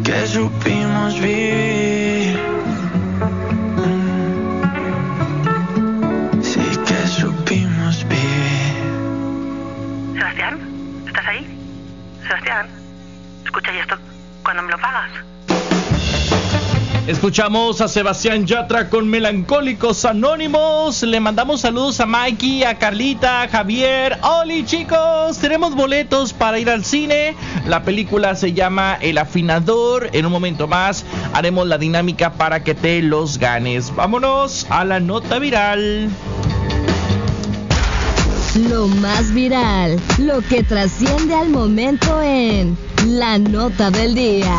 que supimos vivir. Sí que supimos vivir. Sebastián, ¿estás ahí? Sebastián, escucha, ¿y esto cuándo me lo pagas? Escuchamos a Sebastián Yatra con Melancólicos Anónimos. Le mandamos saludos a Mikey, a Carlita, a Javier. ¡Oli, chicos! Tenemos boletos para ir al cine. La película se llama El Afinador. En un momento más haremos la dinámica para que te los ganes. Vámonos a la nota viral. Lo más viral, lo que trasciende al momento en la nota del día.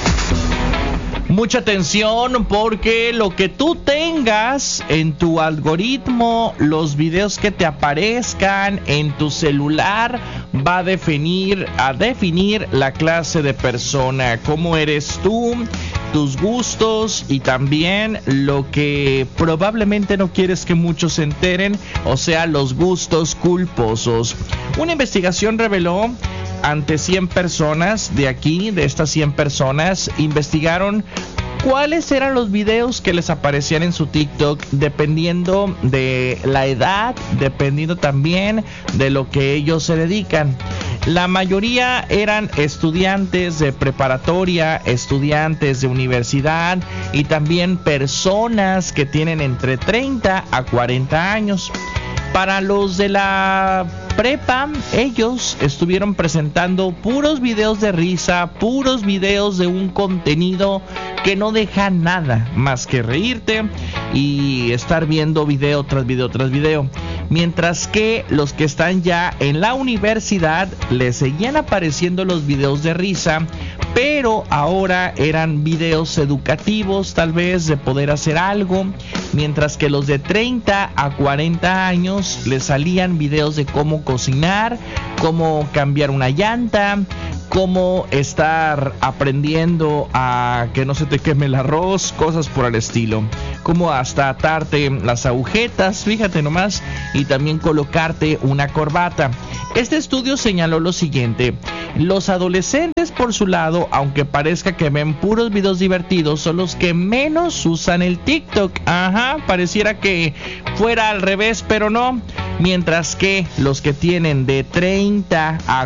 Mucha atención, porque lo que tú tengas en tu algoritmo, los videos que te aparezcan en tu celular, va a definir la clase de persona, cómo eres tú, tus gustos y también lo que probablemente no quieres que muchos se enteren, o sea, los gustos culposos. Una investigación reveló ante 100 personas de estas 100 personas, investigaron cuáles eran los videos que les aparecían en su TikTok, dependiendo de la edad, dependiendo también de lo que ellos se dedican. La mayoría eran estudiantes de preparatoria, estudiantes de universidad y también personas que tienen entre 30 a 40 años. Para los de la prepa, ellos estuvieron presentando puros videos de risa, puros videos de un contenido que no deja nada más que reírte y estar viendo video tras video tras video. Mientras que los que están ya en la universidad les seguían apareciendo los videos de risa, pero ahora eran videos educativos, tal vez de poder hacer algo, mientras que los de 30 a 40 años les salían videos de cómo cocinar, cómo cambiar una llanta, cómo estar aprendiendo a que no se te queme el arroz, cosas por el estilo, cómo hasta atarte las agujetas, fíjate nomás, y también colocarte una corbata. Este estudio señaló lo siguiente: los adolescentes, por su lado, aunque parezca que ven puros videos divertidos, son los que menos usan el TikTok. Pareciera que fuera al revés, pero no. Mientras que los que tienen de 30 a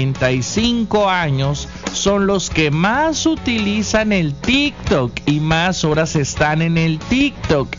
45 años son los que más utilizan el TikTok y más horas están en el TikTok.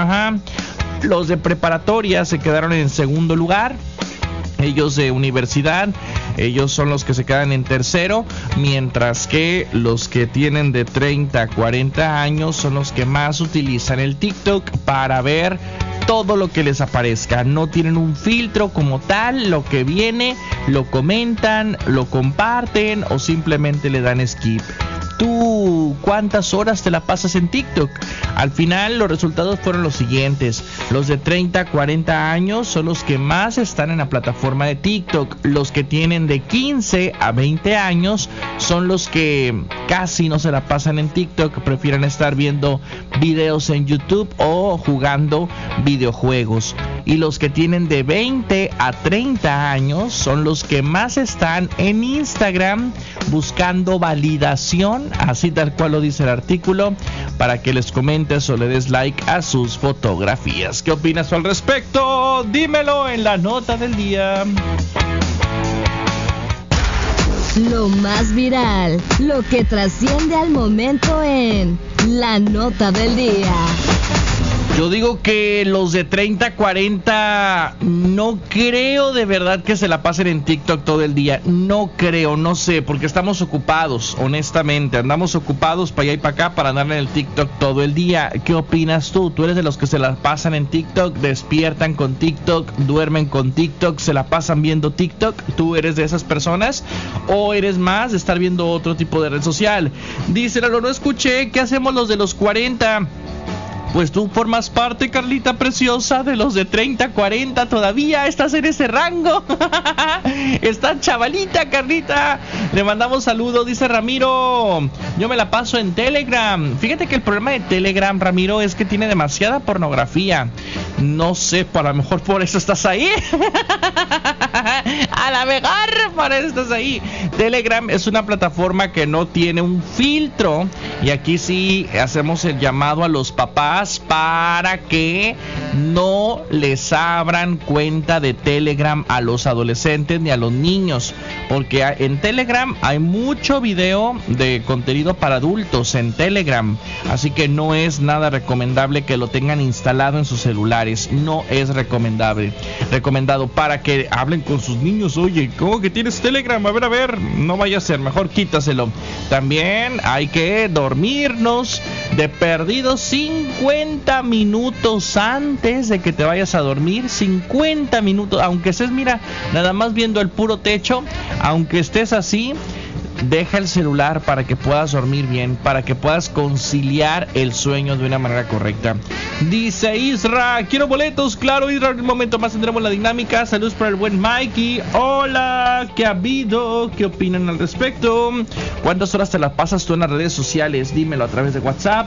Los de preparatoria se quedaron en segundo lugar. Ellos de universidad, ellos son los que se quedan en tercero, mientras que los que tienen de 30 a 40 años son los que más utilizan el TikTok para ver todo lo que les aparezca. No tienen un filtro como tal, lo que viene lo comentan, lo comparten o simplemente le dan skip. ¿Tú cuántas horas te la pasas en TikTok? Al final los resultados fueron los siguientes: los de 30 a 40 años son los que más están en la plataforma de TikTok. Los que tienen de 15 a 20 años son los que casi no se la pasan en TikTok, prefieren estar viendo videos en YouTube o jugando videojuegos. Y los que tienen de 20 a 30 años son los que más están en Instagram buscando validación, así tal cual lo dice el artículo, para que les comentes o le des like a sus fotografías. ¿Qué opinas al respecto? Dímelo en la nota del día. Lo más viral, lo que trasciende al momento en la nota del día. Yo digo que los de 30 a 40 no creo de verdad que se la pasen en TikTok todo el día. No creo, no sé, porque estamos ocupados, honestamente. Andamos ocupados para allá y para acá para andar en el TikTok todo el día. ¿Qué opinas tú? ¿Tú eres de los que se la pasan en TikTok, despiertan con TikTok, duermen con TikTok, se la pasan viendo TikTok? ¿Tú eres de esas personas? ¿O eres más de estar viendo otro tipo de red social? Dice, no escuché, ¿qué hacemos los de los 40? Pues tú formas parte, Carlita preciosa, de los de 30, 40, todavía estás en ese rango. Estás chavalita, Carlita. Le mandamos saludos, dice Ramiro. Yo me la paso en Telegram. Fíjate que el problema de Telegram, Ramiro, es que tiene demasiada pornografía. No sé, a lo mejor por eso estás ahí. A lo mejor por eso estás ahí. Telegram es una plataforma que no tiene un filtro. Y aquí sí hacemos el llamado a los papás para que no les abran cuenta de Telegram a los adolescentes ni a los niños. Porque en Telegram hay mucho video de contenido para adultos en Telegram. Así que no es nada recomendable que lo tengan instalado en sus celulares. No es recomendado para que hablen con sus niños. Oye, ¿cómo que tienes Telegram? A ver, no vaya a ser, mejor quítaselo. También hay que dormirnos de perdido 50 minutos antes de que te vayas a dormir. 50 minutos, aunque estés, mira, nada más viendo el puro techo, aunque estés así, deja el celular para que puedas dormir bien, para que puedas conciliar el sueño de una manera correcta. Dice Isra, quiero boletos. Claro, Isra, en un momento más tendremos la dinámica. Saludos para el buen Mikey. Hola, ¿qué ha habido? ¿Qué opinan al respecto? ¿Cuántas horas te las pasas tú en las redes sociales? Dímelo a través de WhatsApp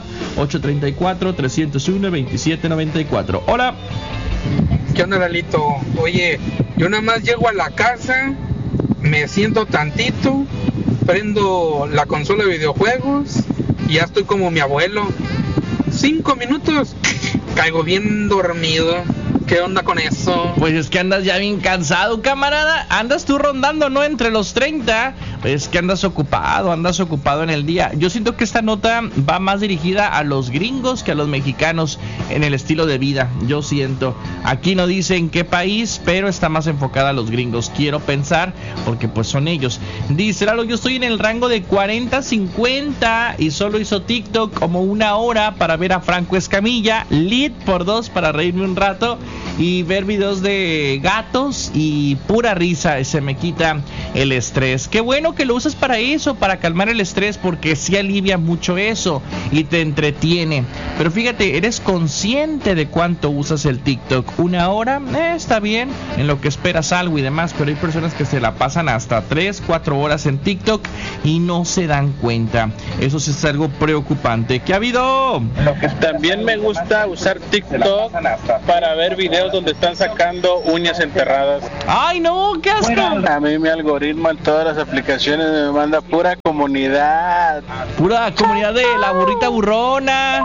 834-301-2794. Hola. ¿Qué onda, Lalito? Oye, yo nada más llego a la casa, me siento tantito, prendo la consola de videojuegos y ya estoy como mi abuelo. 5 minutos, caigo bien dormido. ¿Qué onda con eso? Pues es que andas ya bien cansado, camarada. Andas tú rondando, ¿no? Entre los 30. Pues es que andas ocupado en el día. Yo siento que esta nota va más dirigida a los gringos que a los mexicanos en el estilo de vida. Yo siento. Aquí no dice en qué país, pero está más enfocada a los gringos. Quiero pensar, porque pues son ellos. Dice Lalo, yo estoy en el rango de 40-50 y solo hizo TikTok como 1 hora para ver a Franco Escamilla. Lead por 2 para reírme un rato y ver videos de gatos y pura risa. Se me quita el estrés. Qué bueno que lo usas para eso, para calmar el estrés, porque sí alivia mucho eso y te entretiene. Pero fíjate, eres consciente de cuánto usas el TikTok. 1 hora, está bien, en lo que esperas algo y demás, pero hay personas que se la pasan hasta 3-4 horas en TikTok y no se dan cuenta. Eso sí es algo preocupante. ¿Qué ha habido? También me gusta usar TikTok para ver videos donde están sacando uñas enterradas. ¡Ay, no! ¡Qué asco! A mí mi algoritmo en todas las aplicaciones me manda pura comunidad. Pura comunidad de la burrita burrona.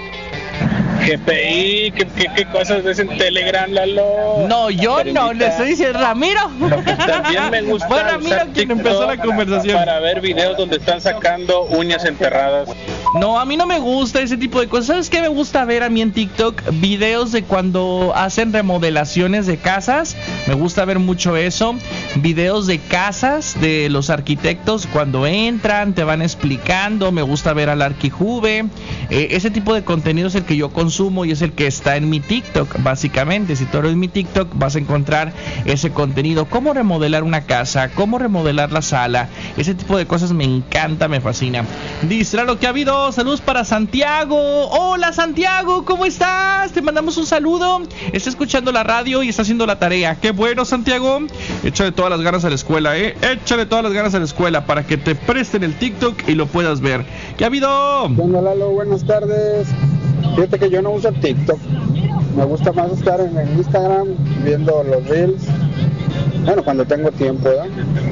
GPI, ¿qué cosas ves en Telegram, Lalo? No, yo no, le estoy diciendo Ramiro. También me gusta Fue Ramiro quien empezó la conversación. Para ver videos donde están sacando uñas enterradas. No, a mí no me gusta ese tipo de cosas. ¿Sabes qué me gusta ver a mí en TikTok? Videos de cuando hacen remodelaciones de casas. Me gusta ver mucho eso. Videos de casas de los arquitectos cuando entran, te van explicando. Me gusta ver al Arquijube. Ese tipo de contenido es el que yo consumo y es el que está en mi TikTok, básicamente. Si tú eres mi TikTok, vas a encontrar ese contenido. Cómo remodelar una casa, cómo remodelar la sala. Ese tipo de cosas me encanta, me fascina. Dice lo que ha habido. Saludos para Santiago. Hola, Santiago, ¿cómo estás? Te mandamos un saludo. Está escuchando la radio y está haciendo la tarea. Qué bueno, Santiago. Échale todas las ganas a la escuela, Échale todas las ganas a la escuela para que te presten el TikTok y lo puedas ver. ¿Qué ha habido? Hola, Lalo, buenas tardes. Fíjate que yo no uso TikTok. Me gusta más estar en Instagram viendo los reels. Bueno, cuando tengo tiempo, ¿verdad?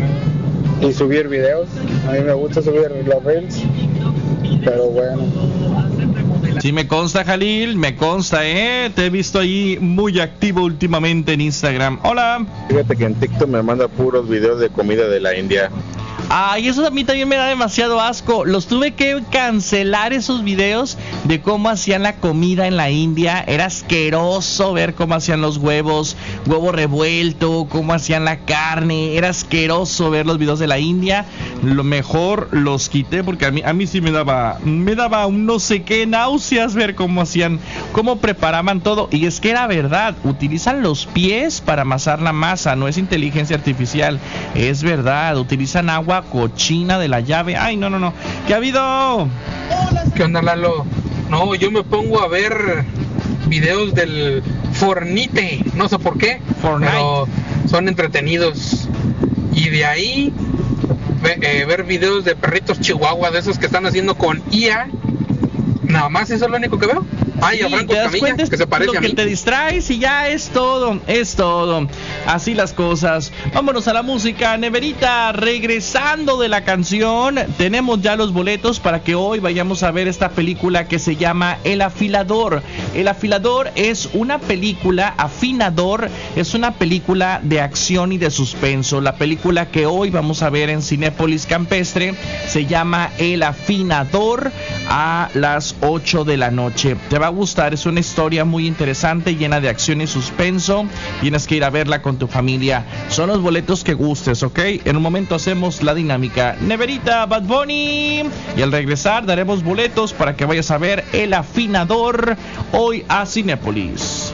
Y subir videos. A mí me gusta subir los reels. Pero bueno. Sí, me consta, Jalil, me consta, te he visto ahí muy activo últimamente en Instagram. Hola. Fíjate que en TikTok me manda puros videos de comida de la India. Ay, eso a mí también me da demasiado asco. Los tuve que cancelar, esos videos de cómo hacían la comida en la India. Era asqueroso ver cómo hacían los huevos, huevo revuelto, cómo hacían la carne. Era asqueroso ver los videos de la India. Lo mejor los quité porque a mí sí me daba un no sé qué náuseas ver cómo hacían, cómo preparaban todo. Y es que era verdad, utilizan los pies para amasar la masa, no es inteligencia artificial, es verdad, utilizan agua cochina de la llave. Ay, no. ¿Qué ha habido? ¿Qué onda, Lalo? No, yo me pongo a ver videos del Fortnite, no sé por qué, pero son entretenidos. Y de ahí ver videos de perritos chihuahua, de esos que están haciendo con IA. Nada más, eso es lo único que veo. Ay, a Sí, Franco te das Escamilla, cuenta, que se parece lo a que mí. te distraes y ya es todo. Así las cosas. Vámonos a la música, Neverita. Regresando de la canción, tenemos ya los boletos para que hoy vayamos a ver esta película que se llama El Afilador. El Afilador es una película, Afinador, es una película de acción y de suspenso. La película que hoy vamos a ver en Cinépolis Campestre se llama El Afinador, a las 8 de la noche. Te va a gustar, es una historia muy interesante, llena de acción y suspenso. Tienes que ir a verla con tu familia. Son los boletos que gustes, ¿ok? En un momento hacemos la dinámica. Neverita, Bad Bunny. Y al regresar daremos boletos para que vayas a ver El Afinador hoy a Cinépolis.